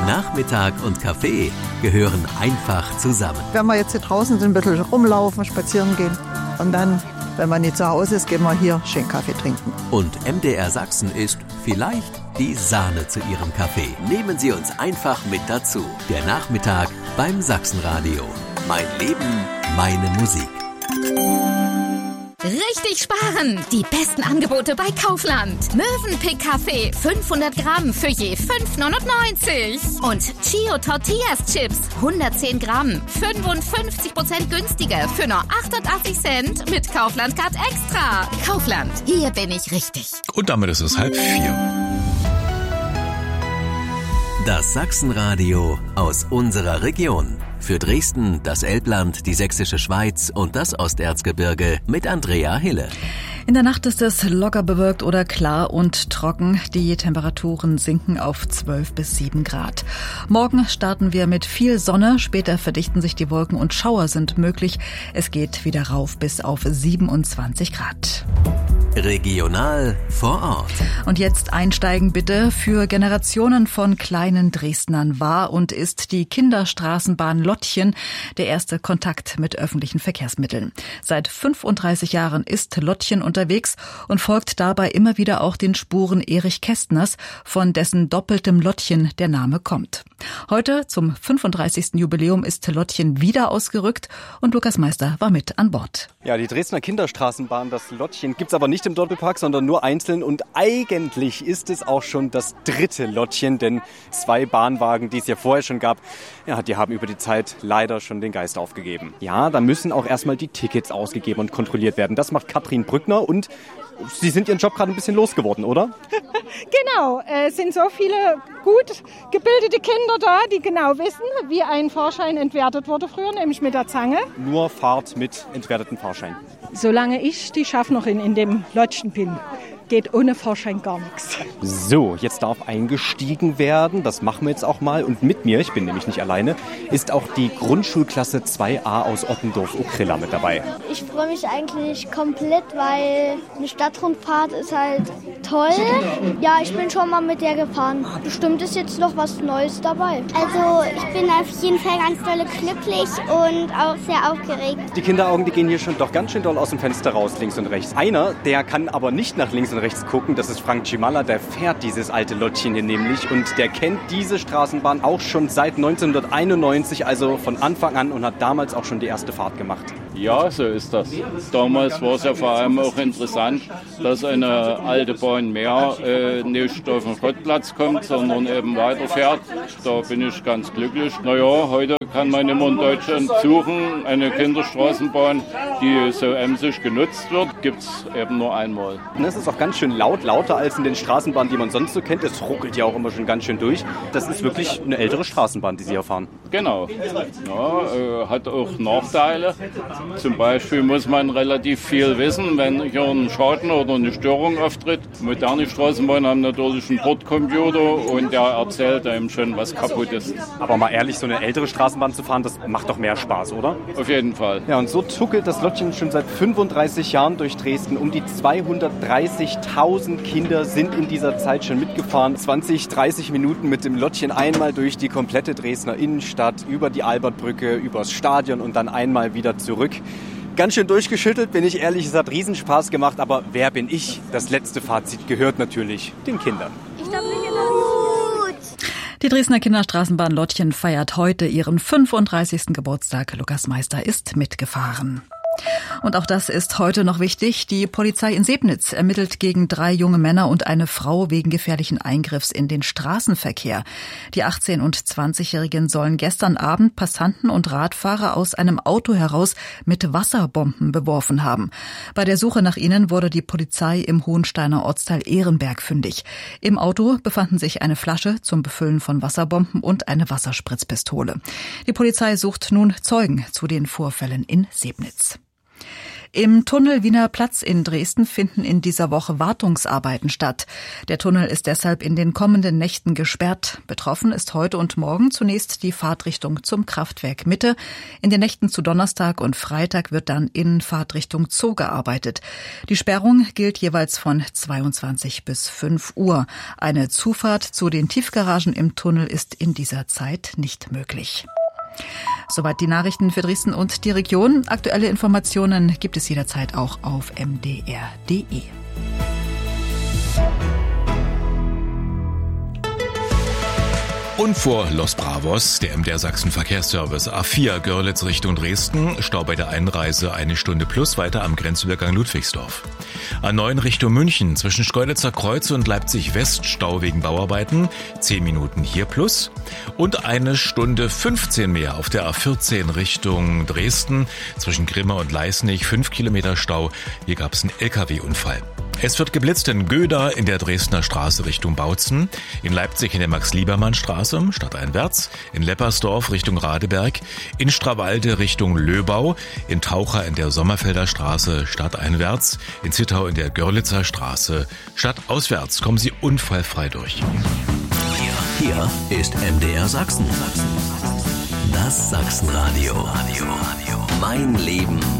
Nachmittag und Kaffee gehören einfach zusammen. Wenn wir jetzt hier draußen sind, ein bisschen rumlaufen, spazieren gehen und dann, wenn man nicht zu Hause ist, gehen wir hier schön Kaffee trinken. Und MDR Sachsen ist vielleicht die Sahne zu Ihrem Kaffee. Nehmen Sie uns einfach mit dazu. Der Nachmittag beim Sachsenradio. Mein Leben, meine Musik. Richtig sparen! Die besten Angebote bei Kaufland. Mövenpick Kaffee 500 Gramm für je 5,99. Und Chio Tortillas Chips 110 Gramm 55% günstiger für nur 88 Cent mit Kaufland Card Extra. Kaufland, hier bin ich richtig. Und damit ist es 3:30. Das Sachsenradio aus unserer Region. Für Dresden, das Elbland, die Sächsische Schweiz und das Osterzgebirge mit Andrea Hille. In der Nacht ist es locker bewölkt oder klar und trocken. Die Temperaturen sinken auf 12 bis 7 Grad. Morgen starten wir mit viel Sonne. Später verdichten sich die Wolken und Schauer sind möglich. Es geht wieder rauf bis auf 27 Grad. Regional vor Ort. Und jetzt einsteigen bitte. Für Generationen von kleinen Dresdnern war und ist die Kinderstraßenbahn Lottchen der erste Kontakt mit öffentlichen Verkehrsmitteln. Seit 35 Jahren ist Lottchen unterwegs und folgt dabei immer wieder auch den Spuren Erich Kästners, von dessen doppeltem Lottchen der Name kommt. Heute zum 35. Jubiläum ist Lottchen wieder ausgerückt und Lukas Meister war mit an Bord. Ja, die Dresdner Kinderstraßenbahn, das Lottchen, gibt's aber nicht im Doppelpark, sondern nur einzeln. Und eigentlich ist es auch schon das dritte Lottchen, denn 2 Bahnwagen, die es ja vorher schon gab, ja, die haben über die Zeit leider schon den Geist aufgegeben. Ja, da müssen auch erstmal die Tickets ausgegeben und kontrolliert werden. Das macht Katrin Brückner und Sie sind Ihren Job gerade ein bisschen losgeworden, oder? Genau, es sind so viele gut gebildete Kinder da, die genau wissen, wie ein Fahrschein entwertet wurde früher, nämlich mit der Zange. Nur Fahrt mit entwerteten Fahrschein. Solange ich die Schaffnerin in dem Lottchen bin, geht ohne Fahrschein gar nichts. So, jetzt darf eingestiegen werden. Das machen wir jetzt auch mal. Und mit mir, ich bin nämlich nicht alleine, ist auch die Grundschulklasse 2a aus Ottendorf-Ukrilla mit dabei. Ich freue mich eigentlich komplett, weil eine Stadtrundfahrt ist halt toll. Ja, ich bin schon mal mit der gefahren. Bestimmt ist jetzt noch was Neues dabei. Also ich bin auf jeden Fall ganz doll glücklich und auch sehr aufgeregt. Die Kinderaugen, die gehen hier schon doch ganz schön doll aus dem Fenster raus, links und rechts. Einer, der kann aber nicht nach links und rechts gucken, das ist Frank Cimalla, der fährt dieses alte Lottchen hier nämlich und der kennt diese Straßenbahn auch schon seit 1991, also von Anfang an und hat damals auch schon die erste Fahrt gemacht. Ja, so ist das. Damals war es ja vor allem auch interessant, dass eine alte Bahn mehr nicht auf den Schrottplatz kommt, sondern eben weiterfährt. Da bin ich ganz glücklich. Naja, heute kann man immer in Deutschland suchen, eine Kinderstraßenbahn, die so emsig genutzt wird, gibt es eben nur einmal. Es ist auch ganz schön laut, lauter als in den Straßenbahnen, die man sonst so kennt. Es ruckelt ja auch immer schon ganz schön durch. Das ist wirklich eine ältere Straßenbahn, die Sie hier fahren. Genau. Ja, hat auch Nachteile. Zum Beispiel muss man relativ viel wissen, wenn hier ein Schaden oder eine Störung auftritt. Moderne Straßenbahnen haben natürlich einen Bordcomputer und der erzählt einem schon, was kaputt ist. Aber mal ehrlich, so eine ältere Straßenbahn zu fahren, das macht doch mehr Spaß, oder? Auf jeden Fall. Ja, und so tuckelt das Lottchen schon seit 35 Jahren durch Dresden. Um die 230.000 Kinder sind in dieser Zeit schon mitgefahren. 20, 30 Minuten mit dem Lottchen einmal durch die komplette Dresdner Innenstadt, über die Albertbrücke, übers Stadion und dann einmal wieder zurück. Ganz schön durchgeschüttelt, bin ich ehrlich, es hat Riesenspaß gemacht, aber wer bin ich? Das letzte Fazit gehört natürlich den Kindern. Die Dresdner Kinderstraßenbahn Lottchen feiert heute ihren 35. Geburtstag. Lukas Meister ist mitgefahren. Und auch das ist heute noch wichtig. Die Polizei in Sebnitz ermittelt gegen 3 junge Männer und eine Frau wegen gefährlichen Eingriffs in den Straßenverkehr. Die 18- und 20-Jährigen sollen gestern Abend Passanten und Radfahrer aus einem Auto heraus mit Wasserbomben beworfen haben. Bei der Suche nach ihnen wurde die Polizei im Hohensteiner Ortsteil Ehrenberg fündig. Im Auto befanden sich eine Flasche zum Befüllen von Wasserbomben und eine Wasserspritzpistole. Die Polizei sucht nun Zeugen zu den Vorfällen in Sebnitz. Im Tunnel Wiener Platz in Dresden finden in dieser Woche Wartungsarbeiten statt. Der Tunnel ist deshalb in den kommenden Nächten gesperrt. Betroffen ist heute und morgen zunächst die Fahrtrichtung zum Kraftwerk Mitte. In den Nächten zu Donnerstag und Freitag wird dann in Fahrtrichtung Zoo gearbeitet. Die Sperrung gilt jeweils von 22 bis 5 Uhr. Eine Zufahrt zu den Tiefgaragen im Tunnel ist in dieser Zeit nicht möglich. Soweit die Nachrichten für Dresden und die Region. Aktuelle Informationen gibt es jederzeit auch auf mdr.de. Und vor Los Bravos, der MDR Sachsen Verkehrsservice A4 Görlitz Richtung Dresden, Stau bei der Einreise 1 Stunde plus, weiter am Grenzübergang Ludwigsdorf. A9 Richtung München, zwischen Schkeuditzer Kreuz und Leipzig West, Stau wegen Bauarbeiten, 10 Minuten hier plus. Und 1 Stunde 15 mehr auf der A14 Richtung Dresden, zwischen Grimma und Leisnig, 5 Kilometer Stau, hier gab es einen LKW-Unfall. Es wird geblitzt in Göda in der Dresdner Straße Richtung Bautzen, in Leipzig in der Max-Liebermann-Straße stadteinwärts, in Leppersdorf Richtung Radeberg, in Strawalde Richtung Löbau, in Taucher in der Sommerfelder Straße stadteinwärts, in Zittau in der Görlitzer Straße stadtauswärts. Kommen Sie unfallfrei durch. Hier ist MDR Sachsen. Das Sachsenradio. Mein Leben